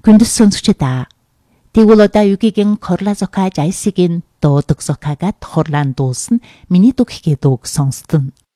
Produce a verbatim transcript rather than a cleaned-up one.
Хүндэс сонсогчдаа тэгвэл одоо югигийн корлаа зохиаж айсигийн дуудаг зохиагаад хорлаан дуусан миний дуу гэхэд үг сонстон.